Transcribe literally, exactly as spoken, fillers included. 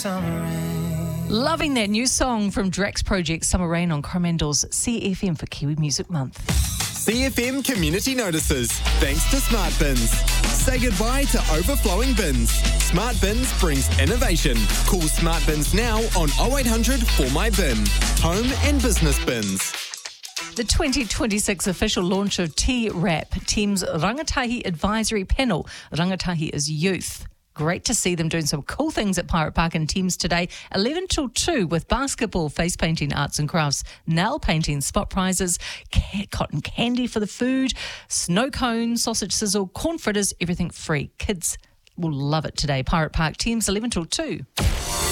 summer rain. Loving that new song from Drax Project, Summer Rain, on Coromandel's C F M for Kiwi Music Month. C F M Community Notices, thanks to Smart Bins. Say goodbye to overflowing bins. Smart Bins brings innovation. Call Smart Bins now on oh eight hundred four my bin. Home and business bins. The twenty twenty-six official launch of T RAP, Team's Rangatahi Advisory Panel. Rangatahi is youth. Great to see them doing some cool things at Pirate Park and Teams today, eleven till two, with basketball, face painting, arts and crafts, nail painting, spot prizes, cotton candy for the food, snow cones, sausage sizzle, corn fritters, everything free. Kids will love it today. Pirate Park Teams, eleven till two.